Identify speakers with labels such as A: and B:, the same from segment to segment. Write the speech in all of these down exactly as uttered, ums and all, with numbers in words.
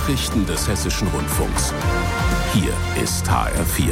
A: Nachrichten des Hessischen Rundfunks. Hier ist H R vier.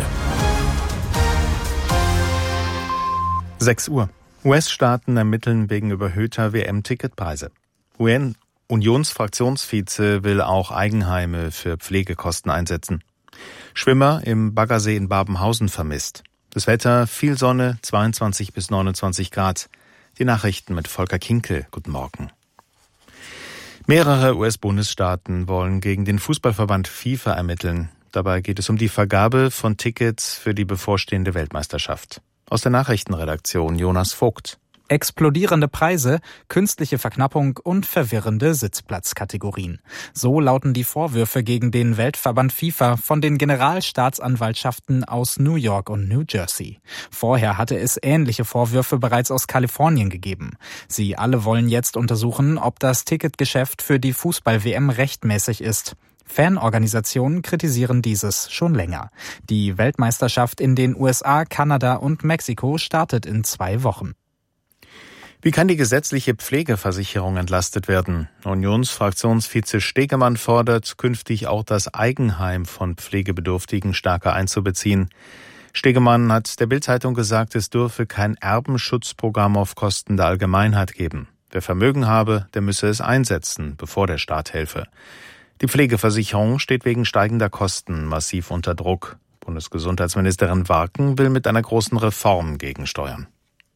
B: sechs Uhr. U S-Staaten ermitteln wegen überhöhter W M-Ticketpreise. U N-Unionsfraktionsvize will auch Eigenheime für Pflegekosten einsetzen. Schwimmer im Baggersee in Babenhausen vermisst. Das Wetter, viel Sonne, zweiundzwanzig bis neunundzwanzig Grad. Die Nachrichten mit Volker Kinkel. Guten Morgen. Mehrere U S-Bundesstaaten wollen gegen den Fußballverband FIFA ermitteln. Dabei geht es um die Vergabe von Tickets für die bevorstehende Weltmeisterschaft. Aus der Nachrichtenredaktion Jonas Vogt.
C: Explodierende Preise, künstliche Verknappung und verwirrende Sitzplatzkategorien. So lauten die Vorwürfe gegen den Weltverband FIFA von den Generalstaatsanwaltschaften aus New York und New Jersey. Vorher hatte es ähnliche Vorwürfe bereits aus Kalifornien gegeben. Sie alle wollen jetzt untersuchen, ob das Ticketgeschäft für die Fußball-W M rechtmäßig ist. Fanorganisationen kritisieren dieses schon länger. Die Weltmeisterschaft in den U S A, Kanada und Mexiko startet in zwei Wochen.
B: Wie kann die gesetzliche Pflegeversicherung entlastet werden? Unionsfraktionsvize Stegemann fordert, künftig auch das Eigenheim von Pflegebedürftigen stärker einzubeziehen. Stegemann hat der Bild-Zeitung gesagt, es dürfe kein Erbenschutzprogramm auf Kosten der Allgemeinheit geben. Wer Vermögen habe, der müsse es einsetzen, bevor der Staat helfe. Die Pflegeversicherung steht wegen steigender Kosten massiv unter Druck. Bundesgesundheitsministerin Warken will mit einer großen Reform gegensteuern.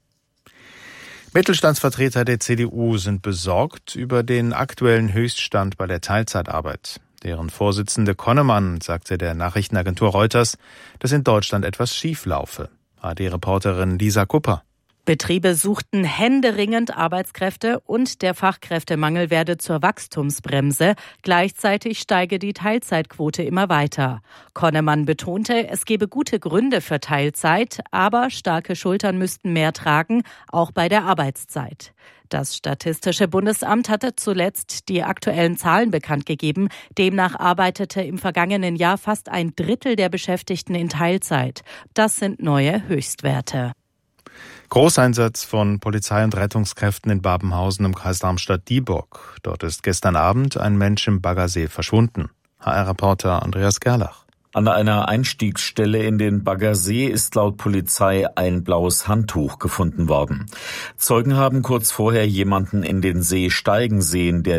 B: Mittelstandsvertreter der C D U sind besorgt über den aktuellen Höchststand bei der Teilzeitarbeit. Deren Vorsitzende Konnemann sagte der Nachrichtenagentur Reuters, dass in Deutschland etwas schief laufe. A R D-Reporterin Lisa Kupper.
D: Betriebe suchten händeringend Arbeitskräfte und der Fachkräftemangel werde zur Wachstumsbremse. Gleichzeitig steige die Teilzeitquote immer weiter. Konnemann betonte, es gebe gute Gründe für Teilzeit, aber starke Schultern müssten mehr tragen, auch bei der Arbeitszeit. Das Statistische Bundesamt hatte zuletzt die aktuellen Zahlen bekannt gegeben. Demnach arbeitete im vergangenen Jahr fast ein Drittel der Beschäftigten in Teilzeit. Das sind neue Höchstwerte.
B: Großeinsatz von Polizei und Rettungskräften in Babenhausen im Kreis Darmstadt-Dieburg. Dort ist gestern Abend ein Mensch im Baggersee verschwunden. H R-Reporter Andreas Gerlach.
E: An einer Einstiegsstelle in den Baggersee ist laut Polizei ein blaues Handtuch gefunden worden. Zeugen haben kurz vorher jemanden in den See steigen sehen, der